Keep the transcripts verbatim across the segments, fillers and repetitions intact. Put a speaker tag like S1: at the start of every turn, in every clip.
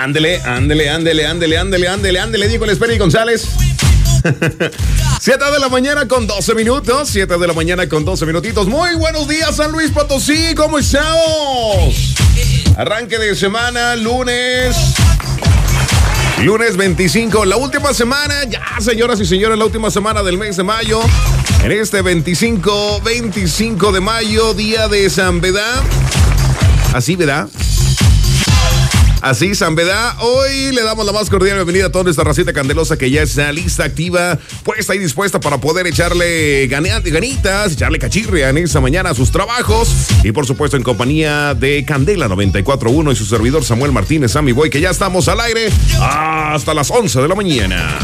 S1: Ándele, ándele, ándele, ándele, ándele, ándele, ándele, dijo el Esperi González. siete de la mañana con doce minutos. siete de la mañana con doce minutitos. Muy buenos días, San Luis Potosí. ¿Cómo estamos? Arranque de semana, lunes. Lunes veinticinco, la última semana, ya señoras y señores, la última semana del mes de mayo. En este veinticinco, veinticinco de mayo, día de San Beda. Así, ¿verdad? Así, San Beda. Hoy le damos la más cordial bienvenida a toda esta racita candelosa que ya está lista, activa, puesta y dispuesta para poder echarle ganitas, echarle cachirria en esta mañana a sus trabajos. Y por supuesto en compañía de Candela noventa y cuatro punto uno y su servidor Samuel Martínez, Sammy Boy, que ya estamos al aire hasta las once de la mañana.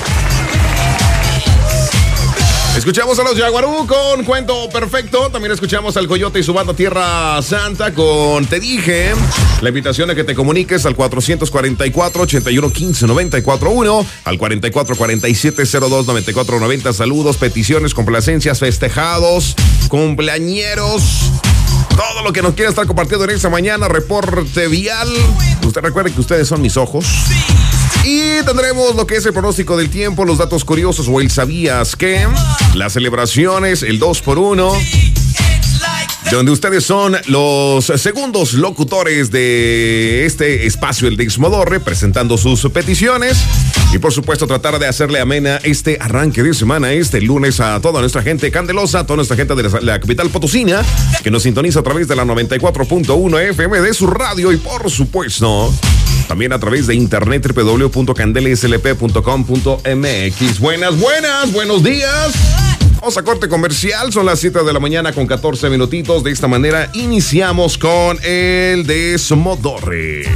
S1: Escuchamos a los Yaguarú con Cuento Perfecto. También escuchamos al Coyote y su banda Tierra Santa con Te Dije. La invitación a que te comuniques al cuatrocientos cuarenta y cuatro, ochenta y uno, quince, noventa y cuatro uno, al cuarenta y cuatro cuarenta y siete, cero dos, noventa y cuatro noventa. Saludos, peticiones, complacencias, festejados, cumpleañeros. Todo lo que nos quiera estar compartiendo en esta mañana, reporte vial. Usted recuerde que ustedes son mis ojos. Y tendremos lo que es el pronóstico del tiempo, los datos curiosos o el sabías que, las celebraciones, el dos por uno, donde ustedes son los segundos locutores de este espacio, el Desmodorre, presentando sus peticiones. Y por supuesto tratar de hacerle amena este arranque de semana, este lunes, a toda nuestra gente candelosa, a toda nuestra gente de la, la capital potosina, que nos sintoniza a través de la noventa y cuatro punto uno F M de su radio y por supuesto también a través de internet doble u doble u doble u punto candela s l p punto com punto m x. Buenas, buenas, buenos días. Vamos a corte comercial, son las siete de la mañana con catorce minutitos. De esta manera iniciamos con el Desmodorre.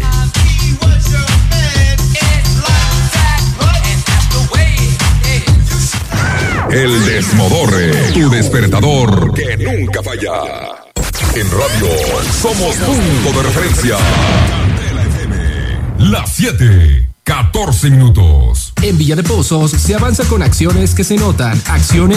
S2: El Desmodorre, tu despertador que nunca falla. En radio somos punto de referencia. Las siete, catorce minutos.
S3: En Villa de Pozos se avanza con acciones que se notan, acciones